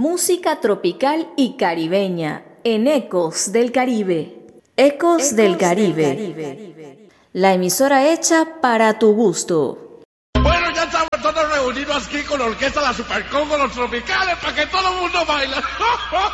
Música tropical y caribeña en Ecos del Caribe. Ecos del Caribe. La emisora hecha para tu gusto. Bueno, ya estamos todos reunidos aquí con la orquesta La Super Congo, los tropicales, para que todo el mundo baile.